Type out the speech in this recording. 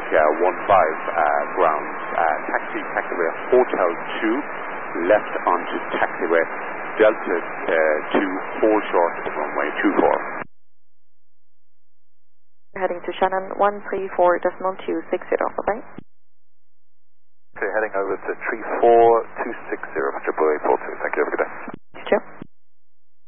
grounds, taxiway Hotel 2, left onto taxiway Delta 2, 4 short, runway 24. Heading to Shannon 134.260, bye-bye. Okay, heading over to 34260, JetBlue 842, thank you, have a good day. Sure.